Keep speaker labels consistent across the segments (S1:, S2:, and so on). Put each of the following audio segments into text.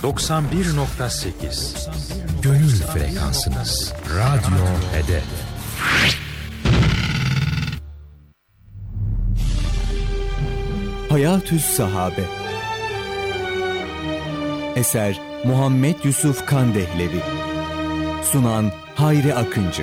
S1: 91.8 Gönül frekansınız. Radyo Hedef.
S2: Hayatü's Sahabe. Eser Muhammed Yusuf Kandehlevi. Sunan Hayri Akıncı.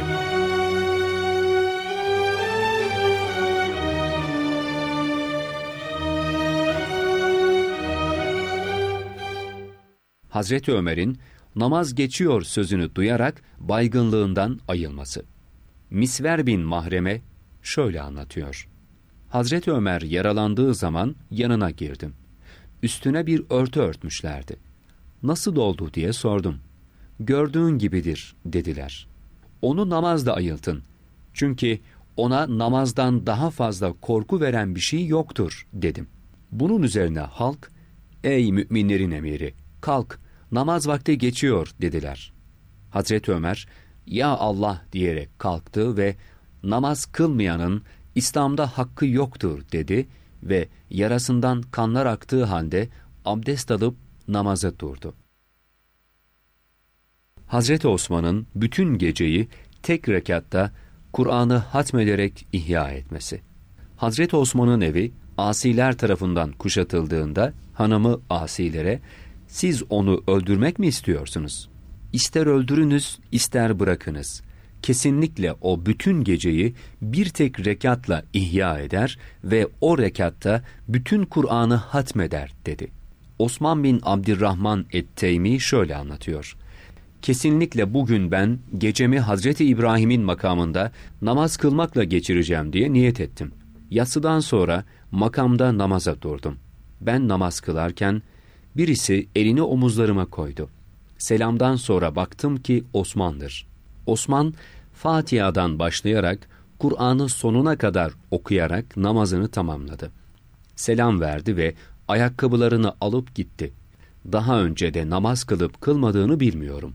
S3: Hazreti Ömer'in namaz geçiyor sözünü duyarak baygınlığından ayılması. Misver bin Mahreme şöyle anlatıyor. Hazreti Ömer yaralandığı zaman yanına girdim. Üstüne bir örtü örtmüşlerdi. Nasıl oldu diye sordum. Gördüğün gibidir dediler. Onu namazda ayıltın. Çünkü ona namazdan daha fazla korku veren bir şey yoktur dedim. Bunun üzerine halk, ey müminlerin emiri, kalk, namaz vakti geçiyor dediler. Hazreti Ömer, ya Allah diyerek kalktı ve namaz kılmayanın İslam'da hakkı yoktur dedi ve yarasından kanlar aktığı halde abdest alıp namaza durdu. Hazreti Osman'ın bütün geceyi tek rekatta Kur'an'ı hatmederek ihya etmesi. Hazreti Osman'ın evi asiler tarafından kuşatıldığında hanımı asilere, siz onu öldürmek mi istiyorsunuz? İster öldürünüz, ister bırakınız. Kesinlikle o bütün geceyi bir tek rekatla ihya eder ve o rekatta bütün Kur'an'ı hatmeder dedi. Osman bin Abdurrahman et-Teymi şöyle anlatıyor. Kesinlikle bugün ben gecemi Hazreti İbrahim'in makamında namaz kılmakla geçireceğim diye niyet ettim. Yatsıdan sonra makamda namaza durdum. Ben namaz kılarken birisi elini omuzlarıma koydu. Selamdan sonra baktım ki Osman'dır. Osman, Fatiha'dan başlayarak Kur'an'ı sonuna kadar okuyarak namazını tamamladı. Selam verdi ve ayakkabılarını alıp gitti. Daha önce de namaz kılıp kılmadığını bilmiyorum.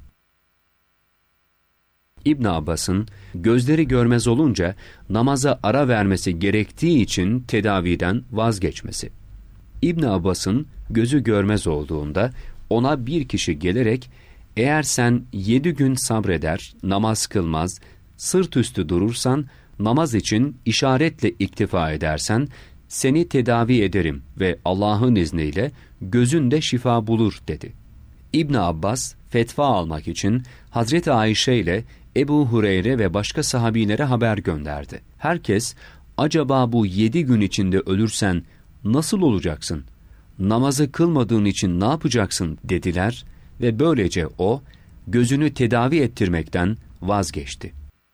S3: İbn Abbas'ın gözleri görmez olunca namaza ara vermesi gerektiği için tedaviden vazgeçmesi. İbn Abbas'ın gözü görmez olduğunda ona bir kişi gelerek, eğer sen 7 gün sabreder, namaz kılmaz, sırt üstü durursan, namaz için işaretle iktifa edersen, seni tedavi ederim ve Allah'ın izniyle gözün de şifa bulur dedi. İbn Abbas fetva almak için Hazreti Ayşe ile Ebu Hureyre ve başka sahabilere haber gönderdi. Herkes, acaba bu 7 gün içinde ölürsen nasıl olacaksın? Namazı kılmadığın için ne yapacaksın dediler ve böylece o gözünü tedavi ettirmekten vazgeçti.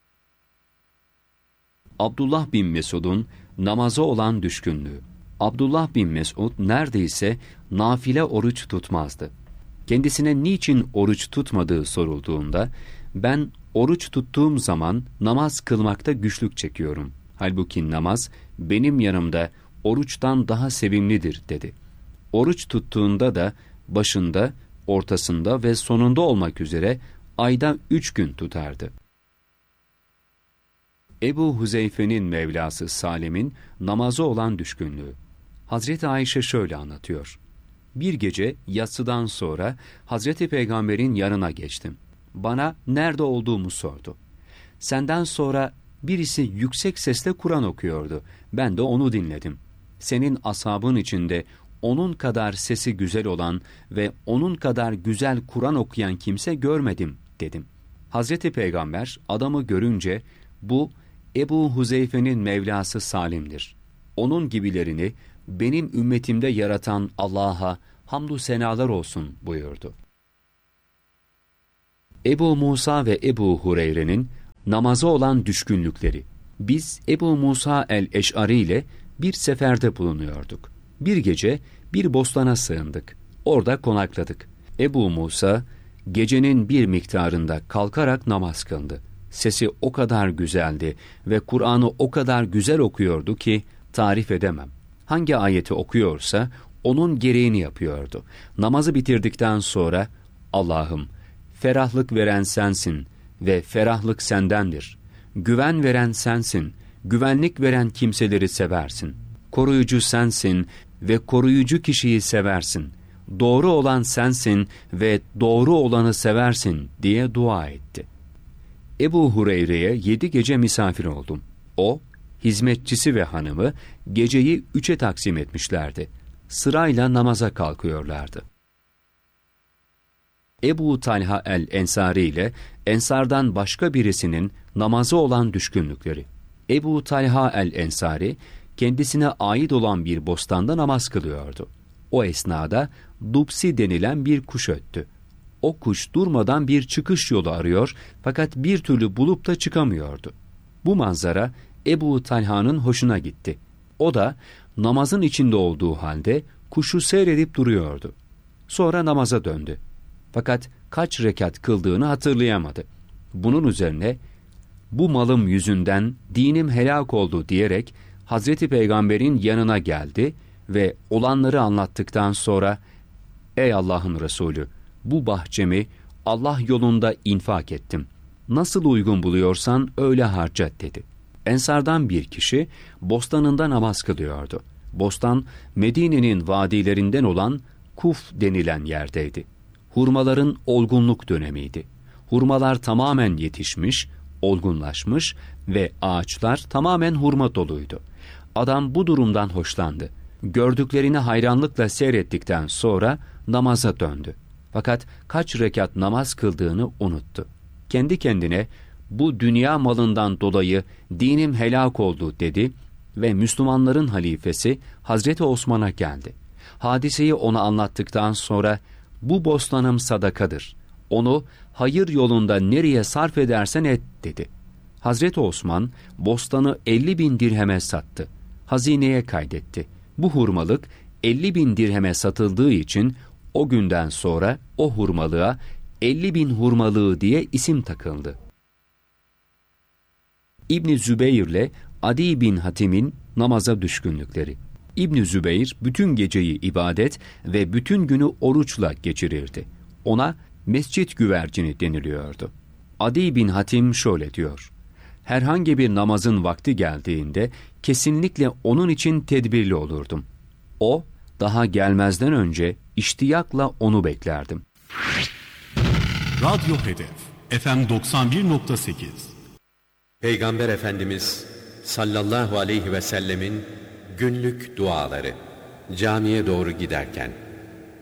S3: Abdullah bin Mesud'un namaza olan düşkünlüğü. Abdullah bin Mesud neredeyse nafile oruç tutmazdı. Kendisine niçin oruç tutmadığı sorulduğunda, ben oruç tuttuğum zaman namaz kılmakta güçlük çekiyorum. Halbuki namaz benim yanımda oruçtan daha sevimlidir dedi. Oruç tuttuğunda da başında, ortasında ve sonunda olmak üzere ayda 3 gün tutardı. Ebu Huzeyfe'nin Mevlası Salim'in namaza olan düşkünlüğü. Hazreti Ayşe şöyle anlatıyor. Bir gece yatsıdan sonra Hazreti Peygamber'in yanına geçtim. Bana nerede olduğumu sordu. Senden sonra birisi yüksek sesle Kur'an okuyordu. Ben de onu dinledim. Senin ashabın içinde onun kadar sesi güzel olan ve onun kadar güzel Kur'an okuyan kimse görmedim dedim. Hazreti Peygamber adamı görünce, bu Ebu Huzeyfe'nin Mevlası Salim'dir. Onun gibilerini benim ümmetimde yaratan Allah'a hamdü senalar olsun buyurdu. Ebu Musa ve Ebu Hureyre'nin namaza olan düşkünlükleri. Biz Ebu Musa el-Eş'ari ile bir seferde bulunuyorduk. Bir gece bir bostana sığındık. Orada konakladık. Ebu Musa gecenin bir miktarında kalkarak namaz kıldı. Sesi o kadar güzeldi ve Kur'an'ı o kadar güzel okuyordu ki tarif edemem. Hangi ayeti okuyorsa onun gereğini yapıyordu. Namazı bitirdikten sonra, Allah'ım, ferahlık veren sensin ve ferahlık sendendir. Güven veren sensin, güvenlik veren kimseleri seversin. Koruyucu sensin ve koruyucu kişiyi seversin. doğru olan sensin ve doğru olanı seversin diye dua etti. Ebu Hureyre'ye 7 gece misafir oldum. O, hizmetçisi ve hanımı geceyi 3'e taksim etmişlerdi. Sırayla namaza kalkıyorlardı. Ebu Talha el-Ensari ile Ensardan başka birisinin namazı olan düşkünlükleri. Ebu Talha el-Ensari, kendisine ait olan bir bostanda namaz kılıyordu. O esnada dupsi denilen bir kuş öttü. O kuş durmadan bir çıkış yolu arıyor fakat bir türlü bulup da çıkamıyordu. Bu manzara Ebu Talha'nın hoşuna gitti. O da namazın içinde olduğu halde kuşu seyredip duruyordu. Sonra namaza döndü. Fakat kaç rekat kıldığını hatırlayamadı. Bunun üzerine bu malım yüzünden dinim helak oldu diyerek Hazreti Peygamber'in yanına geldi ve olanları anlattıktan sonra ''Ey Allah'ın Resulü, bu bahçemi Allah yolunda infak ettim. Nasıl uygun buluyorsan öyle harca.'' dedi. Ensardan bir kişi bostanında namaz kılıyordu. Bostan Medine'nin vadilerinden olan Kuf denilen yerdeydi. Hurmaların olgunluk dönemiydi. Hurmalar tamamen yetişmiş, olgunlaşmış ve ağaçlar tamamen hurma doluydu. Adam bu durumdan hoşlandı. Gördüklerini hayranlıkla seyrettikten sonra namaza döndü. Fakat kaç rekat namaz kıldığını unuttu. Kendi kendine bu dünya malından dolayı dinim helak oldu dedi ve Müslümanların halifesi Hazreti Osman'a geldi. Hadiseyi ona anlattıktan sonra bu bostanım sadakadır. Onu hayır yolunda nereye sarf edersen et dedi. Hazreti Osman bostanı 50.000 dirheme sattı. Hazineye kaydetti. Bu hurmalık 50.000 dirheme satıldığı için o günden sonra o hurmalığa 50.000 hurmalığı diye isim takıldı. İbn Zübeyir ile Adi bin Hatim'in namaza düşkünlükleri. İbn Zübeyir bütün geceyi ibadet ve bütün günü oruçla geçirirdi. Ona mescit güvercini deniliyordu. Adi bin Hatim şöyle diyor: herhangi bir namazın vakti geldiğinde kesinlikle onun için tedbirli olurdum. O, daha gelmezden önce iştiyakla onu beklerdim.
S4: Radyo Hedef FM 91.8.
S5: Peygamber Efendimiz sallallahu aleyhi ve sellemin günlük duaları camiye doğru giderken